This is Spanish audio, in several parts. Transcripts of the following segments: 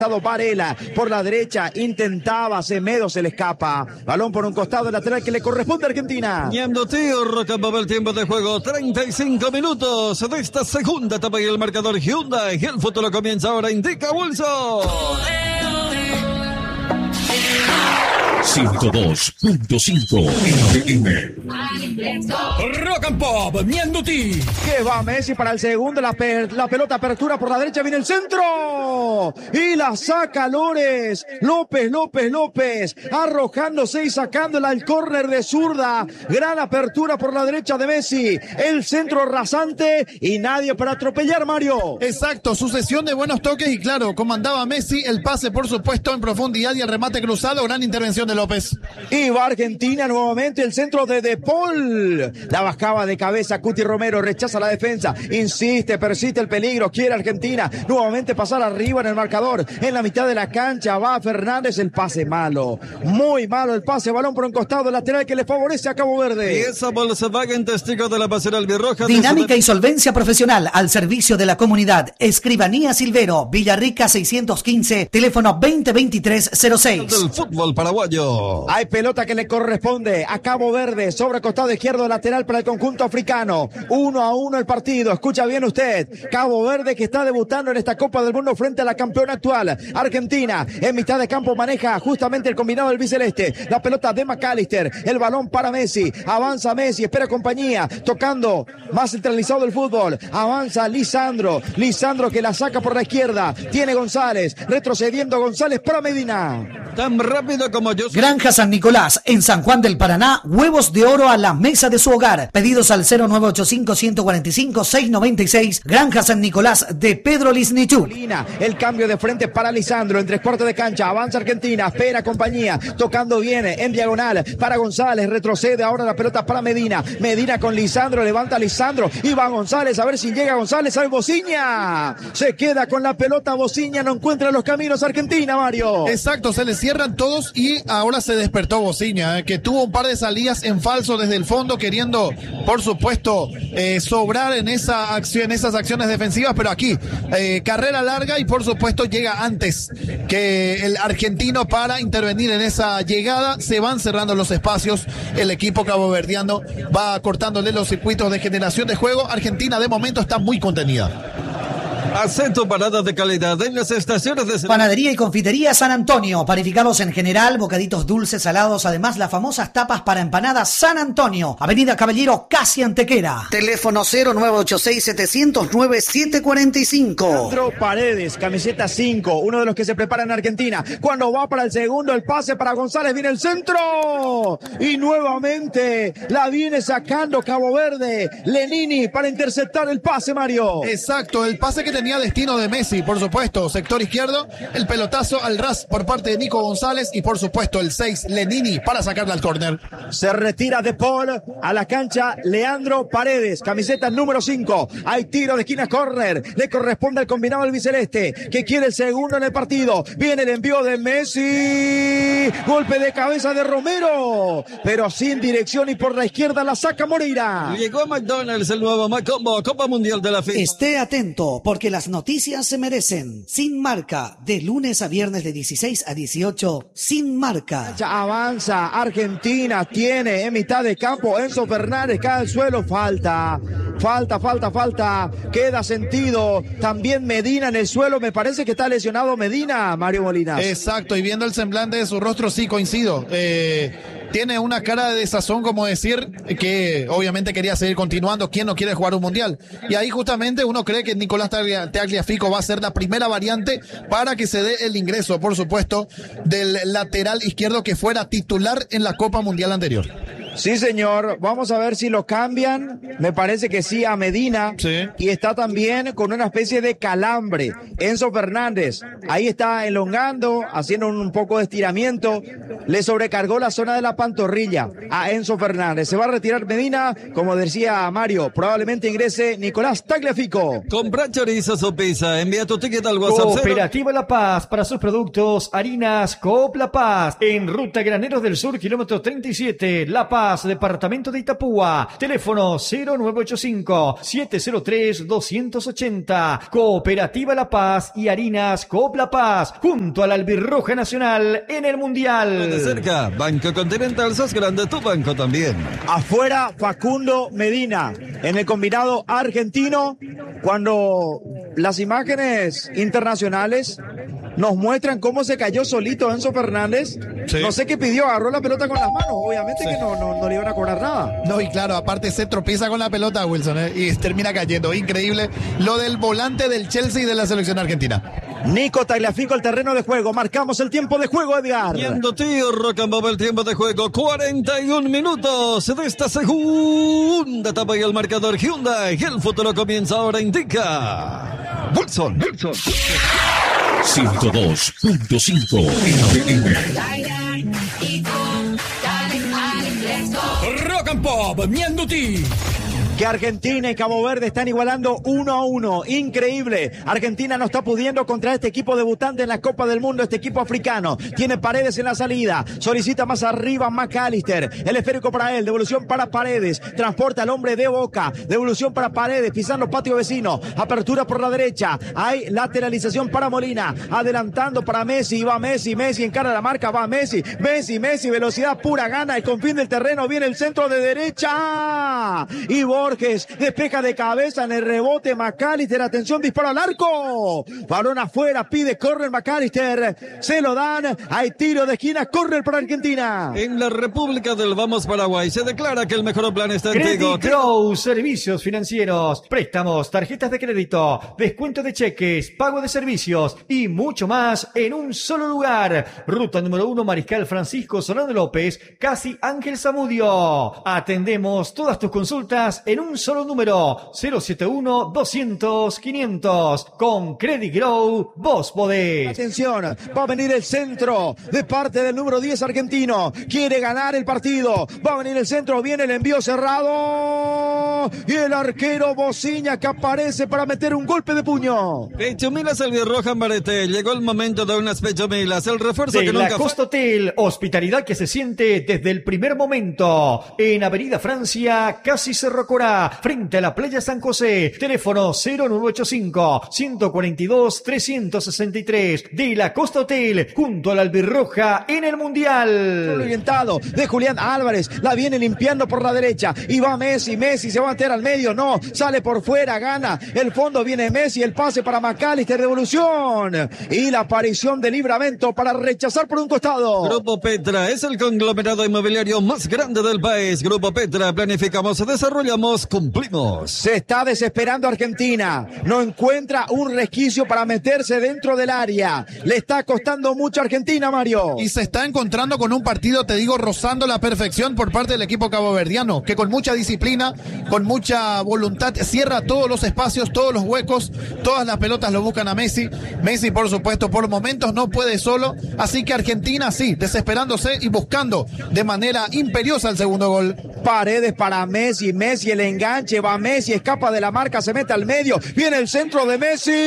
Varela por la derecha, intentaba Semedo, se le escapa. Balón por un costado lateral que le corresponde a Argentina. Ñando Tío, acababa el tiempo de juego. 35 minutos de esta segunda etapa y el marcador Hyundai. Y el futuro comienza ahora, indica Wilson. 102.5 FM. Rock and Pop, Ñanduti. Que va Messi para el segundo, la pelota apertura por la derecha, viene el centro y la saca López, arrojándose y sacándola al córner de zurda. Gran apertura por la derecha de Messi, el centro rasante y nadie para atropellar, Mario. Exacto, sucesión de buenos toques y claro, comandaba Messi, el pase por supuesto en profundidad y el remate cruzado, gran intervención de López. Y va Argentina nuevamente, el centro de Paul. La bajaba de cabeza Cuti Romero, rechaza la defensa, insiste, persiste el peligro, quiere Argentina nuevamente pasar arriba en el marcador, en la mitad de la cancha va Fernández, el pase malo, muy malo el pase, balón por un costado lateral que le favorece a Cabo Verde. Y esa Volkswagen, testigo de la pasera albirroja. Dinámica y solvencia profesional al servicio de la comunidad. Escribanía Silvero, Villarrica 615, teléfono 2023-06. Del fútbol paraguayo. Hay pelota que le corresponde a Cabo Verde, sobre costado izquierdo lateral para el conjunto africano. 1-1 el partido, escucha bien usted. Cabo Verde que está debutando en esta Copa del Mundo frente a la campeona actual. Argentina en mitad de campo maneja justamente el combinado del biceleste. La pelota de McAllister, el balón para Messi. Avanza Messi, espera compañía, tocando más centralizado el fútbol. Avanza Lisandro que la saca por la izquierda. Tiene González, retrocediendo González para Medina. Tan rápido como yo. Granja San Nicolás, en San Juan del Paraná, huevos de oro a la mesa de su hogar. Pedidos al 0985-145-696. Granja San Nicolás de Pedro Lisnichuk. El cambio de frente para Lisandro en 3/4 de cancha. Avanza Argentina, espera compañía, tocando bien en diagonal para González. Retrocede ahora la pelota para Medina. Medina con Lisandro, levanta Lisandro y va González, a ver si llega González al Bociña. Se queda con la pelota Bociña, no encuentra los caminos Argentina, Mario. Exacto, se le cierran todos y ahora se despertó Bociña, que tuvo un par de salidas en falso desde el fondo, queriendo, por supuesto, sobrar en esa acción, en esas acciones defensivas, pero aquí, carrera larga y por supuesto llega antes que el argentino para intervenir en esa llegada. Se van cerrando los espacios, el equipo caboverdiano va cortándole los circuitos de generación de juego. Argentina de momento está muy contenida. Acento paradas de calidad en las estaciones de... Panadería y confitería San Antonio, panificados en general, bocaditos dulces, salados, además las famosas tapas para empanadas San Antonio, Avenida Caballero, casi Antequera. Teléfono 0986-709-745. Leandro Paredes, camiseta 5, uno de los que se prepara en Argentina. Cuando va para el segundo, el pase para González, viene el centro y nuevamente la viene sacando Cabo Verde. Lenini para interceptar el pase, Mario. Exacto, el pase que tenía destino de Messi, por supuesto, sector izquierdo, el pelotazo al ras por parte de Nico González y por supuesto el 6, Lenini, para sacarla al córner. Se retira de Paul a la cancha Leandro Paredes, camiseta número 5. Hay tiro de esquina, córner, le corresponde al combinado albiceleste, que quiere el segundo en el partido. Viene el envío de Messi, golpe de cabeza de Romero, pero sin dirección y por la izquierda la saca Moreira. Llegó a McDonald's el nuevo Macombo, Copa Mundial de la FIFA. Esté atento, porque las noticias se merecen. Sin Marca, de lunes a viernes de 16 a 18, Sin Marca. Avanza, Argentina tiene en mitad de campo Enzo Fernández, cae al suelo, falta, queda sentido, también Medina en el suelo, me parece que está lesionado Medina, Mario Molina. Exacto, y viendo el semblante de su rostro, sí coincido. Tiene una cara de desazón, como decir que obviamente quería seguir continuando. ¿Quién no quiere jugar un mundial? Y ahí justamente uno cree que Nicolás Tagliafico va a ser la primera variante para que se dé el ingreso, por supuesto, del lateral izquierdo que fuera titular en la Copa Mundial anterior. Sí, señor. Vamos a ver si lo cambian. Me parece que sí, a Medina. Sí. Y está también con una especie de calambre. Enzo Fernández. Ahí está elongando, haciendo un poco de estiramiento. Le sobrecargó la zona de la pantorrilla a Enzo Fernández. Se va a retirar Medina. Como decía Mario, probablemente ingrese Nicolás Tagliafico. Compra chorizos o pizza. Envía tu ticket al WhatsApp. Cooperativa La Paz para sus productos. Harinas Coop La Paz. En Ruta Graneros del Sur, kilómetro 37. La Paz. Paz, departamento de Itapúa. Teléfono 0985-703-280. Cooperativa La Paz y Harinas Coop La Paz, junto a la Albirroja Nacional en el Mundial. De cerca, Banco Continental, sos grande, tu banco también. Afuera, Facundo Medina. En el combinado argentino, cuando las imágenes internacionales nos muestran cómo se cayó solito Enzo Fernández. Sí. No sé qué pidió, agarró la pelota con las manos. Obviamente que no le iban a cobrar nada. No, y claro, aparte se tropieza con la pelota Wilson, y termina cayendo. Increíble lo del volante del Chelsea y de la selección argentina. Nico Tagliafico, el terreno de juego. Marcamos el tiempo de juego, Edgar. Yendo tío, Rock and Pop, el tiempo de juego. 41 minutos de esta segunda etapa y el marcador Hyundai. El futuro comienza ahora, indica Wilson. 102.5 FM. Rock and Pop, Mianduti. Que Argentina y Cabo Verde están igualando 1-1. Increíble. Argentina no está pudiendo contra este equipo debutante en la Copa del Mundo, este equipo africano. Tiene Paredes en la salida. Solicita más arriba McAllister. El esférico para él. Devolución para Paredes. Transporta al hombre de Boca. Devolución para Paredes. Pisando patio vecino. Apertura por la derecha. Hay lateralización para Molina. Adelantando para Messi. Va Messi. Messi encara la marca. Va Messi. Messi. Velocidad pura. Gana el confín del terreno. Viene el centro de derecha. Y Borges despeja de cabeza en el rebote McAllister, atención, disparo al arco, balón afuera, pide córner McAllister, se lo dan, hay tiro de esquina, córner para Argentina. En la República del Vamos Paraguay se declara que el mejor plan está en Credit Grow, servicios financieros, préstamos, tarjetas de crédito, descuento de cheques, pago de servicios y mucho más en un solo lugar. Ruta número 1, Mariscal Francisco Solano López, casi Ángel Zamudio. Atendemos todas tus consultas en un solo número, 071-200-500. Con Credit Grow, vos podés. Atención, va a venir el centro de parte del número 10 argentino. Quiere ganar el partido. Va a venir el centro, viene el envío cerrado. Y el arquero Bociña que aparece para meter un golpe de puño. Pechomilas Albirroja Marete. Llegó el momento de unas Pechomilas. El refuerzo de que nunca la Costa Hotel, hospitalidad que se siente desde el primer momento. En Avenida Francia, casi Cerro Corá, frente a la playa San José. Teléfono 0985-142-363. De la Costa Hotel, junto a la Albirroja en el Mundial. Orientado de Julián Álvarez, la viene limpiando por la derecha y va Messi se va a meter al medio, no, sale por fuera, gana el fondo, viene Messi, el pase para McAllister, devolución y la aparición de Livramento para rechazar por un costado. Grupo Petra es el conglomerado inmobiliario más grande del país. Grupo Petra, planificamos, desarrollamos, cumplimos. Se está desesperando Argentina, no encuentra un resquicio para meterse dentro del área, le está costando mucho a Argentina, Mario. Y se está encontrando con un partido, te digo, rozando la perfección por parte del equipo caboverdiano, que con mucha disciplina, con mucha voluntad, cierra todos los espacios, todos los huecos, todas las pelotas lo buscan a Messi. Messi, por supuesto, por momentos no puede solo, así que Argentina sí, desesperándose y buscando de manera imperiosa el segundo gol. Paredes para Messi, el enganche, va Messi, escapa de la marca, se mete al medio, viene el centro de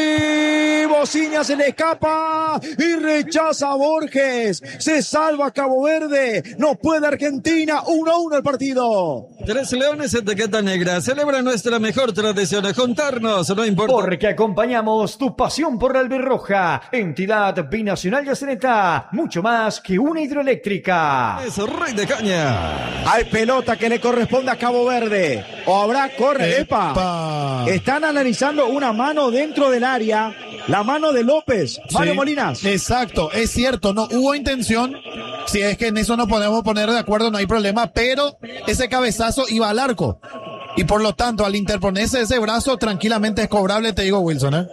Messi, Bociña se le escapa y rechaza a Borges, se salva Cabo Verde, no puede Argentina, 1-1 el partido. Tres Leones, etiqueta negra, celebra nuestra mejor tradición, juntarnos, no importa. Porque acompañamos tu pasión por la Albirroja, entidad binacional yaceneta, mucho más que una hidroeléctrica. Es Rey de Caña. Hay pelota que le corresponde a Cabo Verde, o habrá corre, epa. Están analizando una mano dentro del área, la mano de López, Mario Molinas. Exacto, es cierto, no hubo intención. Si es que en eso nos podemos poner de acuerdo, no hay problema, pero ese cabezazo iba al arco. Y por lo tanto, al interponerse ese brazo, tranquilamente es cobrable, te digo, Wilson,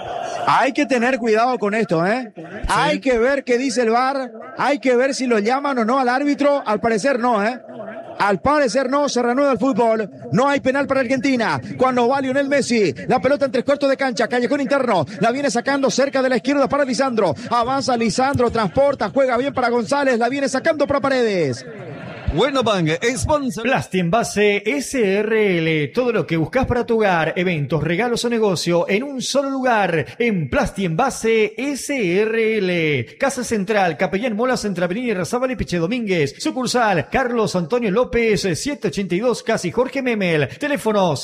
Hay que tener cuidado con esto, Sí. Hay que ver qué dice el VAR, hay que ver si lo llaman o no al árbitro, al parecer no, Al parecer no, se reanuda el fútbol. No hay penal para Argentina. Cuando va Lionel Messi, la pelota en 3/4 de cancha, callejón interno, la viene sacando cerca de la izquierda para Lisandro. Avanza Lisandro, transporta, juega bien para González, la viene sacando para Paredes. Bueno Bank, sponsor. Plasti Envase SRL. Todo lo que buscas para tu hogar, eventos, regalos o negocio en un solo lugar. En Plasti Envase SRL. Casa Central, Capellán Molas entre Avenida Irrazábal y Piche Domínguez. Sucursal Carlos Antonio López, 782 Casi Jorge Memel. Teléfono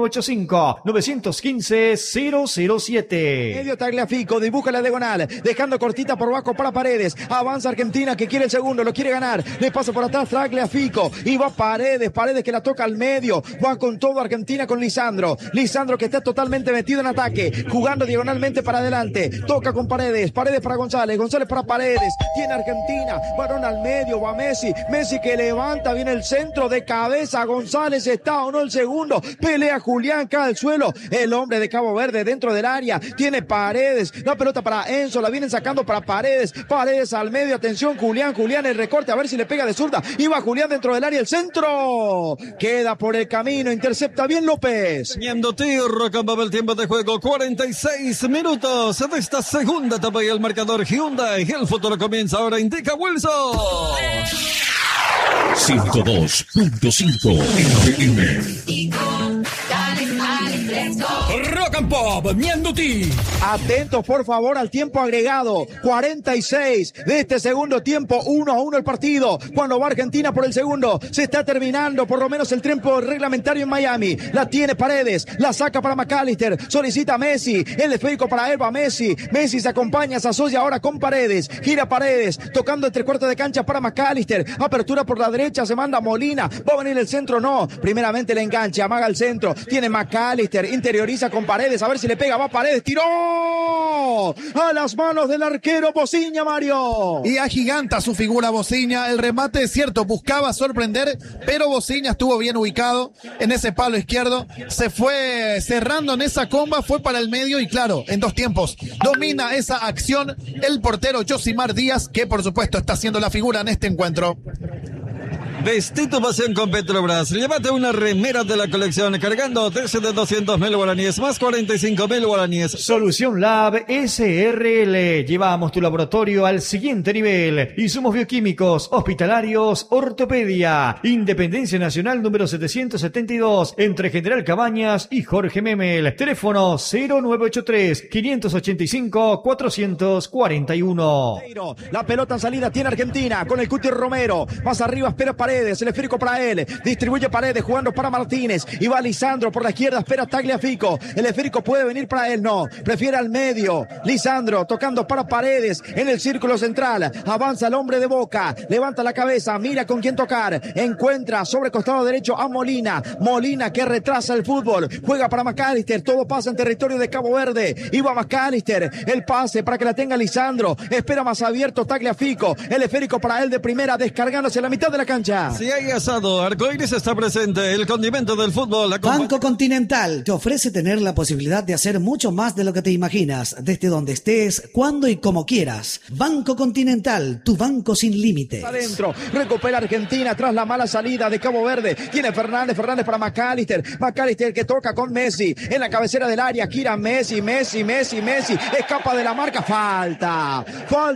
0985-915-007. Medio Tagliafico, dibuja la diagonal, dejando cortita por Baco para Paredes. Avanza Argentina que quiere el segundo, lo quiere ganar. Le pasa por atrás Tagliafico y va Paredes que la toca al medio. Va con todo Argentina con Lisandro que está totalmente metido en ataque, jugando diagonalmente para adelante. Toca con Paredes para González para Paredes. Tiene Argentina, varón al medio, va Messi que levanta, viene el centro de cabeza. González está o no el segundo. Pelea Julián, cae al suelo. El hombre de Cabo Verde dentro del área. Tiene Paredes, la pelota para Enzo, la vienen sacando para Paredes al medio. Atención, Julián el recorte, a ver si le pega de zurda. Iba Julián dentro del área, el centro queda por el camino, intercepta bien López. Ñando Tirro, acababa el tiempo de juego, 46 minutos de esta segunda etapa y el marcador Hyundai. El futuro comienza ahora, indica Wilson. 102.5 FM. Rock and Pop, Ñandutí. Atentos por favor al tiempo agregado, 46 de este segundo tiempo, 1-1 el partido, cuando va Argentina por el segundo, se está terminando por lo menos el tiempo reglamentario en Miami. La tiene Paredes, la saca para McAllister, solicita a Messi, el esférico para Eva, Messi se acompaña, se asocia ahora con Paredes, gira Paredes, tocando entre cuartos de cancha para McAllister, apertura por la derecha, se manda Molina, va a venir el centro, no, primeramente el enganche, amaga el centro, tiene McAllister, interioriza con Paredes, a ver si le pega, va Paredes, tiró a las manos del arquero Bociña, Mario. Y agiganta su figura Bociña, el remate es cierto, buscaba sorprender, pero Bociña estuvo bien ubicado en ese palo izquierdo, se fue cerrando en esa comba, fue para el medio y claro, en dos tiempos, domina esa acción el portero Josimar Díaz, que por supuesto está haciendo la figura en este encuentro. Vestí tu pasión con Petrobras. Llévate una remera de la colección cargando desde 200.000 guaraníes más 45.000 guaraníes. Solución Lab SRL. Llevamos tu laboratorio al siguiente nivel. Insumos bioquímicos, hospitalarios, ortopedia. Independencia Nacional número 772 entre General Cabañas y Jorge Memel. Teléfono 0983-585-441. La pelota en salida tiene Argentina con el Cuti Romero. Más arriba espera Paredes, el esférico para él, distribuye Paredes jugando para Martínez y va Lisandro por la izquierda, espera Tagliafico, el esférico puede venir para él, no, prefiere al medio, Lisandro tocando para Paredes en el círculo central, avanza el hombre de Boca, levanta la cabeza, mira con quién tocar, encuentra sobre costado derecho a Molina que retrasa el fútbol, juega para McAllister, todo pasa en territorio de Cabo Verde, iba McAllister, el pase para que la tenga Lisandro, espera más abierto Tagliafico, el esférico para él de primera, descargándose a la mitad de la cancha. Si hay asado, Arcoiris está presente, el condimento del fútbol. Banco Continental te ofrece tener la posibilidad de hacer mucho más de lo que te imaginas, desde donde estés, cuando y como quieras. Banco Continental, tu banco sin límites. Adentro, recupera Argentina tras la mala salida de Cabo Verde. Tiene Fernández para McAllister que toca con Messi en la cabecera del área, gira Messi, escapa de la marca, falta,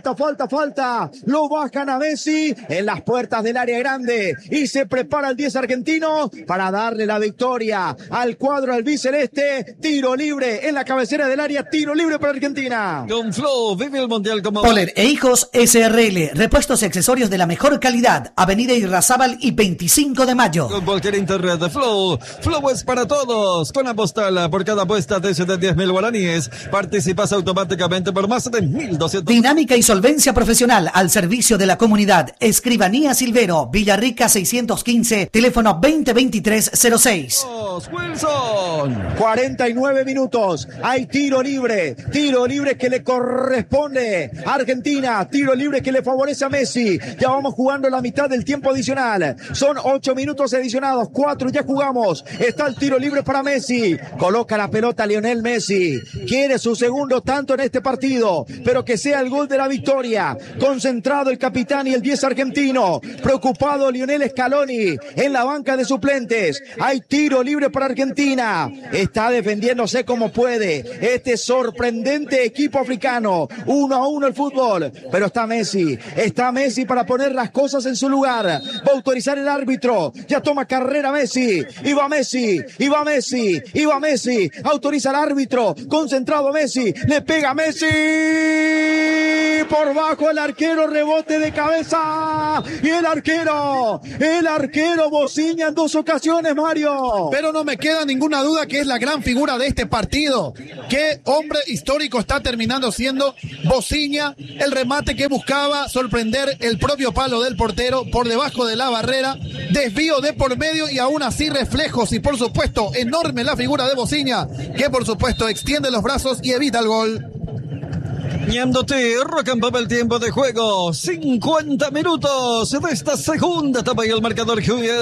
lo bajan a Messi en las puertas del área grande. Y se prepara el 10 argentino para darle la victoria al cuadro albiceleste. Tiro libre en la cabecera del área, tiro libre para Argentina. Con Flow, vive el Mundial como... Poler e Hijos SRL, repuestos y accesorios de la mejor calidad, Avenida Irrazábal y 25 de mayo. Con cualquier internet de Flow es para todos. Con apostar por cada apuesta desde 10.000 guaraníes, participas automáticamente por más de 1.200. Dinámica y solvencia profesional al servicio de la comunidad. Escribanía Silvero, Villarrica 615, teléfono 2023-06. Wilson. 49 minutos. Hay tiro libre que le corresponde a Argentina, tiro libre que le favorece a Messi. Ya vamos jugando la mitad del tiempo adicional. Son 8 minutos adicionados, 4 ya jugamos. Está el tiro libre para Messi. Coloca la pelota Lionel Messi. Quiere su segundo tanto en este partido, pero que sea el gol de la victoria. Concentrado el capitán y el 10 argentino. Preocupado técnico Lionel Scaloni en la banca de suplentes. Hay tiro libre para Argentina. Está defendiéndose como puede este sorprendente equipo africano. 1-1 el fútbol, pero está Messi para poner las cosas en su lugar. Va a autorizar el árbitro. Ya toma carrera Messi. Y va Messi. Autoriza el árbitro. Concentrado Messi. Le pega Messi. Por bajo el arquero, rebote de cabeza. Y el arquero Boziña en 2 ocasiones, Mario. Pero no me queda ninguna duda que es la gran figura de este partido. Qué hombre histórico está terminando siendo Boziña. El remate que buscaba sorprender el propio palo del portero por debajo de la barrera. Desvío de por medio y aún así reflejos. Y por supuesto, enorme la figura de Boziña, que por supuesto extiende los brazos y evita el gol. Ñandoti, Rock and Pop, el tiempo de juego, 50 minutos de esta segunda etapa y el marcador